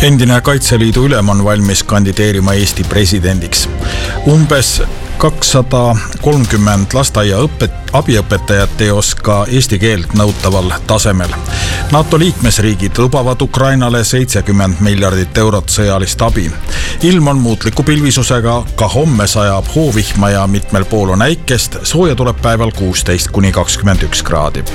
Endine Kaitseliidu ülem on valmis kandideerima Eesti presidendiks. Umbes 230 lasteaia abiõpetajat ei oska eesti keelt nõutaval tasemel. NATO liikmesriigid lubavad Ukrainale 70 miljardit eurot sõjalist abi. Ilm on muutliku pilvisusega, ka homme sajab hoovihma ja mitmel pool on äikest, sooja tuleb päeval 16–21 kraadi.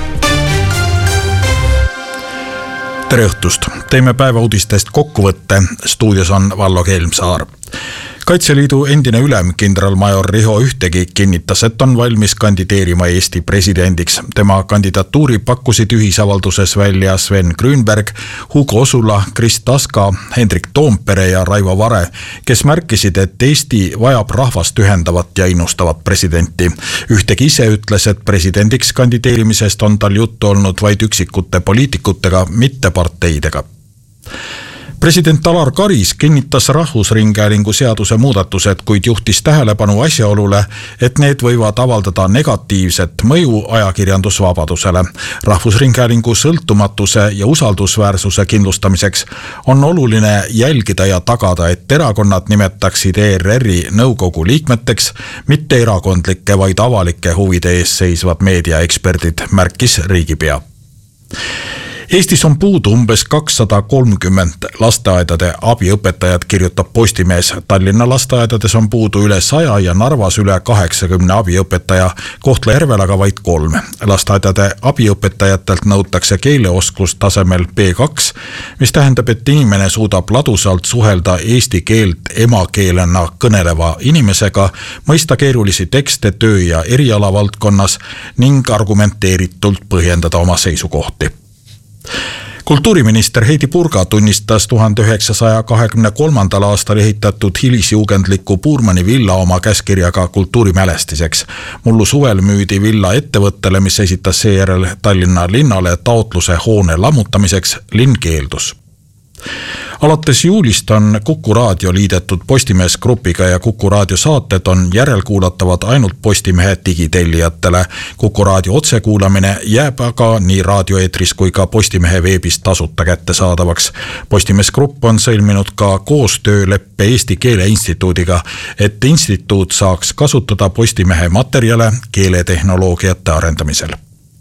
Tere õhtust! Teeme päeva uudistest kokkuvõtte. Stuudios on Vallo Kelmsaar. Kaitseliidu endine ülem kindralmajor Riho Ühtegi kinnitas, et on valmis kandideerima Eesti presidendiks. Tema kandidatuuri pakkusid ühisavalduses välja Sven Grünberg, Hugo Osula, Kris Taska, Hendrik Toompere ja Raivo Vare, kes märkisid, et Eesti vajab rahvast ühendavat ja innustavat presidenti. Ühtegi ise ütles, et presidendiks kandideerimisest on tal juttu olnud vaid üksikute poliitikutega, mitte parteidega. President Alar Karis kinnitas Rahvusringhäälingu seaduse muudatused, kuid juhtis tähelepanu asjaolule, et need võivad avaldada negatiivset mõju ajakirjandusvabadusele. Rahvusringhäälingu sõltumatuse ja usaldusväärsuse kindlustamiseks on oluline jälgida ja tagada, et erakonnad nimetaksid ERR-i nõukogu liikmeteks, mitte erakondlike, vaid avalike huvide ees seisvad meediaeksperdid, märkis riigipea. Eestis on puudu umbes 230 lasteaedade abiõpetajad, kirjutab Postimees. Tallinna lasteaedades on puudu üle 100 ja Narvas üle 80 abiõpetaja, Kohtla-Järvel aga vaid 3. Lasteaedade abiõpetajatelt nõutakse keeleoskust tasemel B2, mis tähendab, et inimene suudab ladusalt suhelda eesti keelt emakeelena kõneleva inimesega, mõista keerulisi tekste töö ja erialavaldkonnas ning argumenteeritult põhjendada oma seisukohti. Kultuuriminister Heidy Purga tunnistas 1923. aastal ehitatud hilisjuugendliku Puurmani villa oma käskirjaga kultuurimälestiseks. Mullu suvel müüdi villa ettevõttele, mis esitas seejärel Tallinna linnale taotluse hoone lammutamiseks, linn keeldus. Alates juulist on Kuku Raadio liidetud Postimees Grupiga ja Kuku Raadio saated on järelkuulatavad ainult Postimehe digitellijatele. Kuku Raadio otsekuulamine jääb aga nii raadioeetris kui ka Postimehe veebis tasuta kättesaadavaks. Postimees Grupp on sõlminud ka koostööleppe Eesti Keele Instituudiga, et instituut saaks kasutada Postimehe materjale keeletehnoloogiate arendamisel.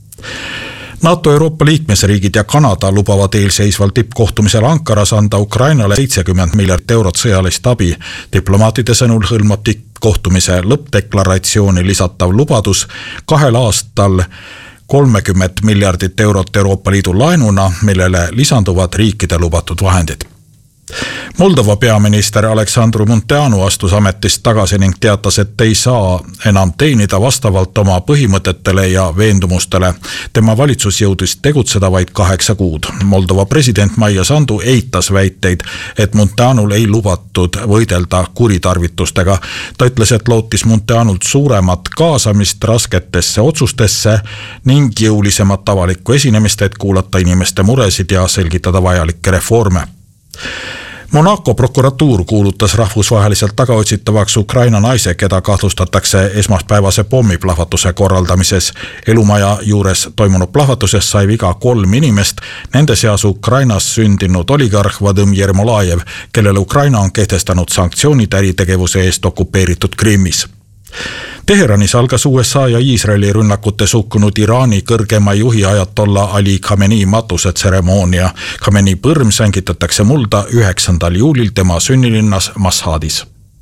NATO Euroopa liikmesriigid ja Kanada lubavad eelseisval tippkohtumisel Ankaras anda Ukrainale 70 miljardit eurot sõjalist abi. Diplomaatide sõnul hõlmab tippkohtumise lõppdeklaratsiooni lisatav lubadus 2 aastal 30 miljardit eurot Euroopa Liidu laenuna, millele lisanduvad riikide lubatud vahendid. Moldova peaminister Aleksandru Munteanu astus ametist tagasi ning teatas, et ei saa enam teenida vastavalt oma põhimõtetele ja veendumustele. Tema valitsus jõudis tegutseda vaid 8 kuud. Moldova president Maia Sandu eitas väiteid, et Munteanul ei lubatud võidelda kuritarvitustega. Ta ütles, et lootis Munteanult suuremat kaasamist rasketesse otsustesse ning jõulisemat avalikku esinemist, et kuulata inimeste muresid ja selgitada vajalikke reforme. Monaco prokuratuur kuulutas rahvusvaheliselt tagaotsitavaks Ukraina naise, keda kahtlustatakse esmaspäevase pommiplahvatuse korraldamises. Elumaja juures toimunud plahvatuses sai viga 3 inimest, nende seas Ukrainas sündinud oligarh Vadim Yermolajev, kellele Ukraina on kehtestanud sanktsioonid äritegevuse eest okupeeritud Krimmis. Teheranis algas USA ja Iisraeli rünnakutes hukkunud Iraani kõrgema juhi ajatolla Ali Khamenei matusetseremoonia. Khamenei põrm sängitatakse mulda 9. juulil tema sünnilinnas Mashhadis.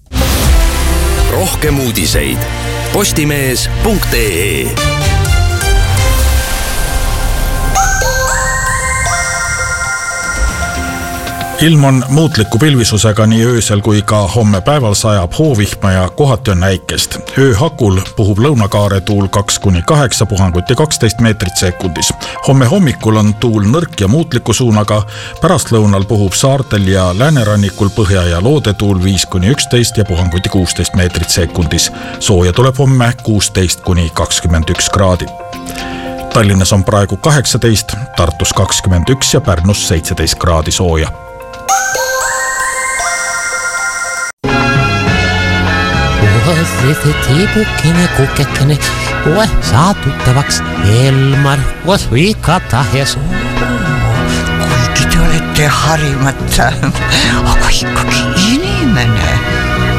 Rohkem uudiseid postimees.ee. Ilm on muutliku pilvisusega nii öösel kui ka homme päeval sajab hoovihma ja kohati on äikest. Ööhakul puhub lõunakaare tuul 2–8 puhangut ja 12 meetrit sekundis. Homme hommikul on tuul nõrk ja muutliku suunaga, pärastlõunal puhub saartel ja läänerannikul põhja- ja loodetuul 5–11 ja puhangut ja 16 meetrit sekundis. Sooja tuleb homme 16–21 kraadi. Tallinnas on praegu 18, Tartus 21 ja Pärnus 17 kraadi sooja. See teepukene, kukekene, saa tuttavaks Elmar, kus ikka tahes. Kuigi te olete harimata, aga ikkagi inimene.